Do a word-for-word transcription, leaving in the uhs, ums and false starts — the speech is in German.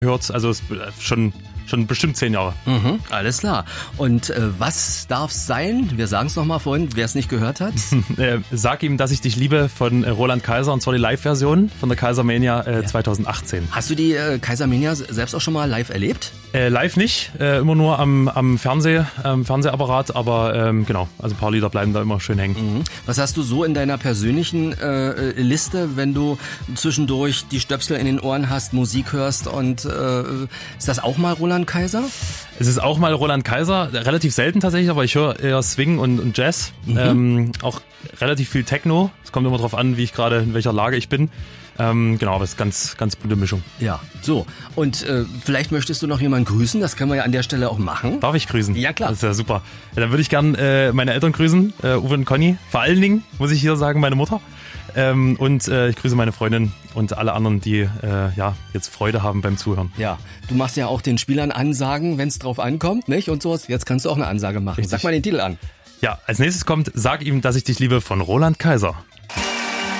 gehört, also es schon schon bestimmt zehn Jahre. Mhm, alles klar. Und äh, was darf's sein? Wir sagen es nochmal vorhin, wer es nicht gehört hat. äh, Sag ihm, dass ich dich liebe von äh, Roland Kaiser, und zwar die Live-Version von der Kaisermania äh, ja. zweitausendachtzehn. Hast du die äh, Kaisermania selbst auch schon mal live erlebt? Äh, live nicht, äh, immer nur am, am Fernseh, ähm, Fernsehapparat, aber ähm, genau, also ein paar Lieder bleiben da immer schön hängen. Mhm. Was hast du so in deiner persönlichen äh, Liste, wenn du zwischendurch die Stöpsel in den Ohren hast, Musik hörst, und äh, ist das auch mal Roland Kaiser? Es ist auch mal Roland Kaiser, relativ selten tatsächlich, aber ich höre eher Swing und, und Jazz, mhm. ähm, auch relativ viel Techno. Es kommt immer drauf an, wie ich gerade, in welcher Lage ich bin. Ähm, genau, aber es ist ganz, ganz bunte Mischung. Ja, so. Und äh, vielleicht möchtest du noch jemanden grüßen, das können wir ja an der Stelle auch machen. Darf ich grüßen? Ja, klar. Das ist ja super. Ja, dann würde ich gern äh, meine Eltern grüßen, äh, Uwe und Conny. Vor allen Dingen, muss ich hier sagen, meine Mutter. Ähm, und äh, ich grüße meine Freundin und alle anderen, die äh, ja jetzt Freude haben beim Zuhören. Ja, du machst ja auch den Spielern Ansagen, wenn es drauf ankommt, nicht? Und sowas. Jetzt kannst du auch eine Ansage machen. Richtig. Sag mal den Titel an. Ja, als nächstes kommt Sag ihm, dass ich dich liebe von Roland Kaiser.